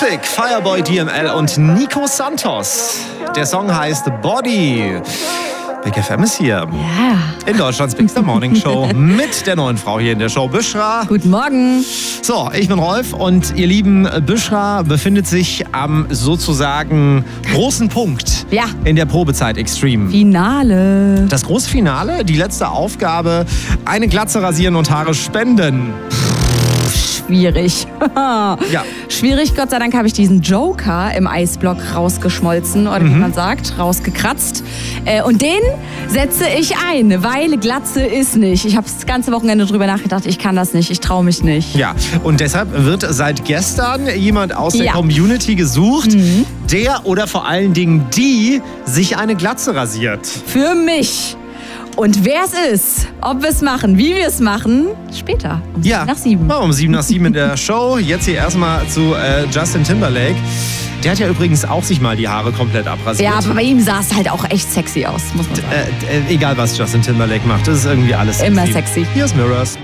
Mystic, Fireboy DML und Nico Santos. Der Song heißt Body. Big FM ist hier. Ja. In Deutschlands Bigster Morning Show mit der neuen Frau hier in der Show, Büschra. Guten Morgen. So, ich bin Rolf und ihr lieben, Büschra befindet sich am sozusagen großen Punkt in der Probezeit Extreme. Finale. Das große Finale, die letzte Aufgabe, eine Glatze rasieren und Haare spenden. Schwierig. Ja. Schwierig, Gott sei Dank habe ich diesen Joker im Eisblock rausgeschmolzen oder wie man sagt, rausgekratzt. Und den setze ich ein, weil Glatze ist nicht. Ich habe das ganze Wochenende drüber nachgedacht, ich kann das nicht, ich traue mich nicht. Ja, und deshalb wird seit gestern jemand aus der Community gesucht, der oder vor allen Dingen die sich eine Glatze rasiert. Für mich. Und wer es ist, ob wir es machen, wie wir es machen, später. Um 7 nach 7. Um 7 nach 7 in der Show. Jetzt hier erstmal zu Justin Timberlake. Der hat ja übrigens auch sich mal die Haare komplett abrasiert. Ja, aber bei ihm sah es halt auch echt sexy aus, muss man sagen. Egal was Justin Timberlake macht, das ist irgendwie alles sexy. Immer sexy. Hier ist Mirrors.